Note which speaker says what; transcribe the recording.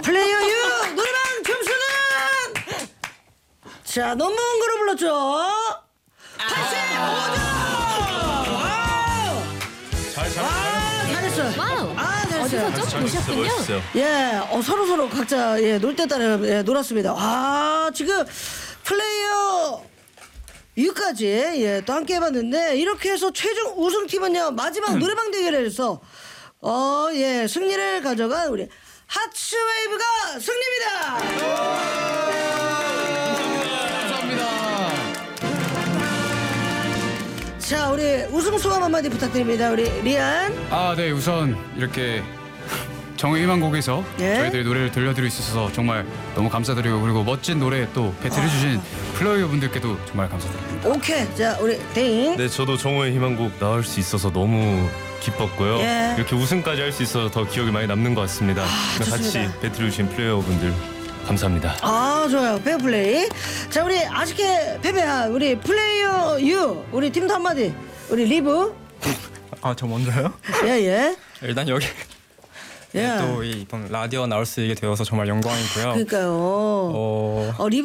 Speaker 1: 플레이어 유 노래방 점수는 자 넘버원 거로 불렀죠. 85점. 잘했어.
Speaker 2: 와우.
Speaker 1: 잘했어요.
Speaker 2: 어디서 좀 보셨군요.
Speaker 1: 예, 서로 각자 놀 때 따라 놀았습니다. 지금 플레이어 U까지 또 함께 해봤는데 이렇게 해서 최종 우승팀은요 마지막 노래방 대결에서 승리를 가져간 우리 하츠웨이브가 승리입니다. 자, 우리 우승 소감 한마디 부탁드립니다. 우리 리안.
Speaker 3: 네, 우선 이렇게 정의 희망곡에서 저희들의 노래를 들려드릴 수 있어서 정말 너무 감사드리고 그리고 멋진 노래 또 배틀해주신 플레이어 분들께도 정말 감사드립니다.
Speaker 1: 오케이, 자 우리 대인.
Speaker 4: 네, 저도 정오의 희망곡 나올 수 있어서 너무 기뻤고요. 이렇게 우승까지 할 수 있어서 더 기억이 많이 남는 것 같습니다. 같이 배틀해주신 플레이어분들 감사합니다.
Speaker 1: 좋아요. 페어플레이. 자, 우리 아쉽게 패배한 우리 플레이어 U 우리 팀도 한마디. 우리 리브.
Speaker 5: 저 먼저요?
Speaker 1: 예.
Speaker 5: 일단 여기 또 이번 라디오 나올 수 있게 되어서 정말 영광이고요.
Speaker 1: 그러니까요. 리브